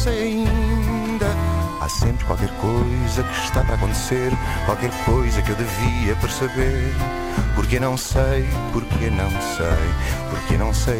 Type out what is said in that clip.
sei ainda. Há sempre qualquer coisa que está para acontecer, qualquer coisa que eu devia perceber. Porque não sei, porque não sei, porque não sei